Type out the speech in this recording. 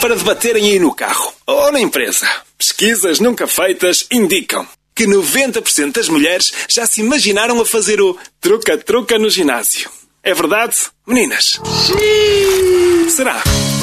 para debaterem aí no carro ou na empresa. Pesquisas nunca feitas indicam que 90% das mulheres já se imaginaram a fazer o truca-truca no ginásio. É verdade, meninas? Sim. Será?